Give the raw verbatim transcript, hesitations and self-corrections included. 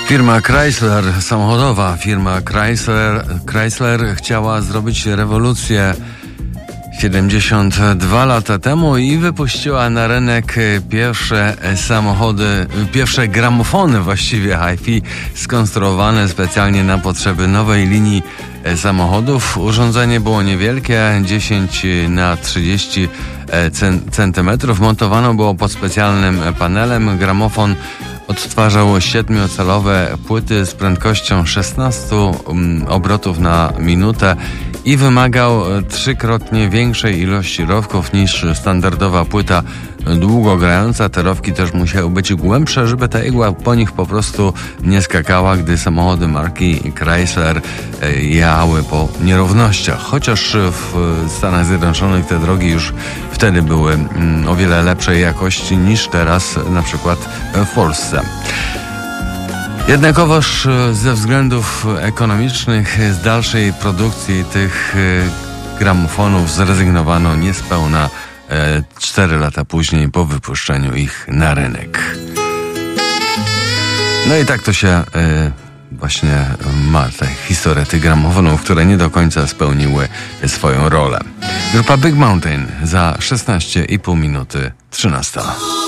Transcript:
Firma Chrysler, samochodowa firma Chrysler, Chrysler chciała zrobić rewolucję siedemdziesiąt dwa lata temu i wypuściła na rynek pierwsze samochody, pierwsze gramofony właściwie hi-fi skonstruowane specjalnie na potrzeby nowej linii samochodów. Urządzenie było niewielkie, dziesięć na trzydzieści centymetrów. Montowane było pod specjalnym panelem. Gramofon odtwarzał siedmiocalowe płyty z prędkością szesnaście obrotów na minutę i wymagał trzykrotnie większej ilości rowków niż standardowa płyta długogrająca. Te rowki też musiały być głębsze, żeby ta igła po nich po prostu nie skakała, gdy samochody marki Chrysler jechały po nierównościach. Chociaż w Stanach Zjednoczonych te drogi już wtedy były o wiele lepszej jakości niż teraz na przykład w Polsce. Jednakowoż ze względów ekonomicznych z dalszej produkcji tych gramofonów zrezygnowano niespełna cztery lata później po wypuszczeniu ich na rynek. No i tak to się właśnie ma, te historie tych gramofonów, które nie do końca spełniły swoją rolę. Grupa Big Mountain za szesnaście i pół minuty trzynasta.